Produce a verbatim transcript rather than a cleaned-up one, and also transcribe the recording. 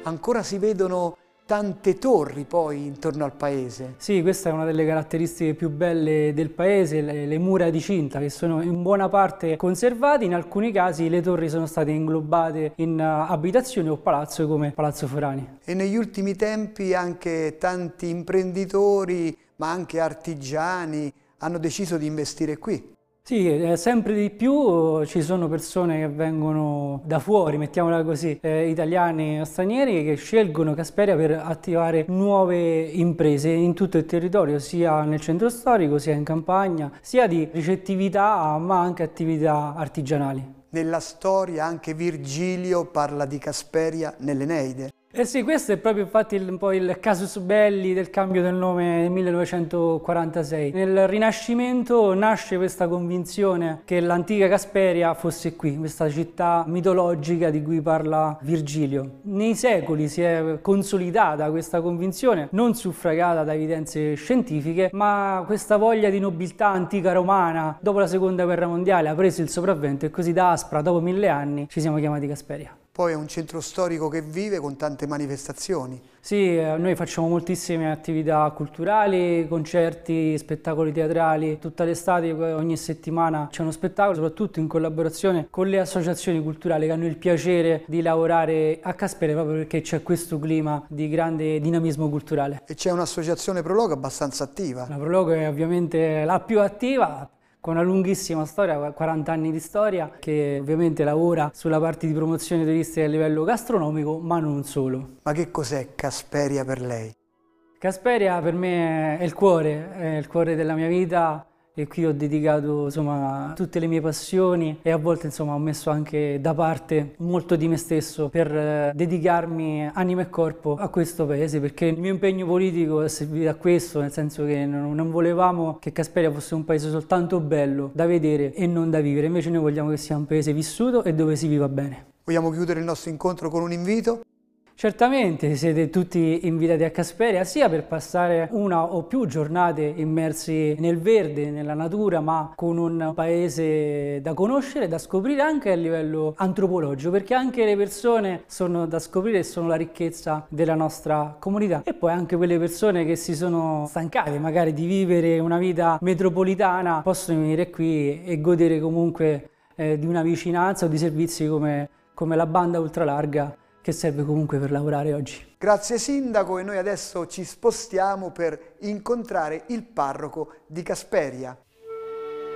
ancora si vedono tante torri poi intorno al paese. Sì, questa è una delle caratteristiche più belle del paese, le, le mura di cinta che sono in buona parte conservate, in alcuni casi le torri sono state inglobate in uh, abitazioni o palazzo come Palazzo Forani. E negli ultimi tempi anche tanti imprenditori, ma anche artigiani, hanno deciso di investire qui. Sì, eh, sempre di più ci sono persone che vengono da fuori, mettiamola così, eh, italiani o stranieri, che scelgono Casperia per attivare nuove imprese in tutto il territorio, sia nel centro storico, sia in campagna, sia di ricettività ma anche attività artigianali. Nella storia anche Virgilio parla di Casperia nell'Eneide. Eh sì, questo è proprio infatti il, un po' il casus belli del cambio del nome nel millenovecentoquarantasei. Nel Rinascimento nasce questa convinzione che l'antica Casperia fosse qui, questa città mitologica di cui parla Virgilio. Nei secoli si è consolidata questa convinzione, non suffragata da evidenze scientifiche, ma questa voglia di nobiltà antica romana dopo la seconda guerra mondiale ha preso il sopravvento e così da Aspra, dopo mille anni, ci siamo chiamati Casperia. Poi è un centro storico che vive con tante manifestazioni. Sì, noi facciamo moltissime attività culturali, concerti, spettacoli teatrali. Tutta l'estate, ogni settimana c'è uno spettacolo, soprattutto in collaborazione con le associazioni culturali che hanno il piacere di lavorare a Casperia proprio perché c'è questo clima di grande dinamismo culturale. E c'è un'associazione Prologo abbastanza attiva. La Prologo è ovviamente la più attiva, con una lunghissima storia, quaranta anni di storia, che ovviamente lavora sulla parte di promozione turistica a livello gastronomico, ma non solo. Ma che cos'è Casperia per lei? Casperia per me è il cuore, è il cuore della mia vita e qui ho dedicato insomma tutte le mie passioni e a volte insomma ho messo anche da parte molto di me stesso per eh, dedicarmi anima e corpo a questo paese, perché il mio impegno politico è servito a questo, nel senso che non, non volevamo che Casperia fosse un paese soltanto bello da vedere e non da vivere, invece noi vogliamo che sia un paese vissuto e dove si viva bene. Vogliamo chiudere il nostro incontro con un invito? Certamente siete tutti invitati a Casperia sia per passare una o più giornate immersi nel verde, nella natura, ma con un paese da conoscere, da scoprire anche a livello antropologico, perché anche le persone sono da scoprire e sono la ricchezza della nostra comunità. E poi anche quelle persone che si sono stancate magari di vivere una vita metropolitana possono venire qui e godere comunque eh, di una vicinanza o di servizi come, come la banda ultralarga, che serve comunque per lavorare oggi. Grazie Sindaco, e noi adesso ci spostiamo per incontrare il parroco di Casperia.